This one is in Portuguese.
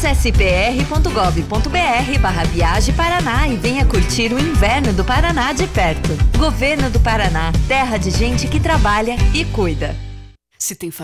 spr.gov.br/Viaje Paraná e venha curtir o inverno do Paraná de perto. Governo do Paraná, terra de gente que trabalha e cuida. Se tem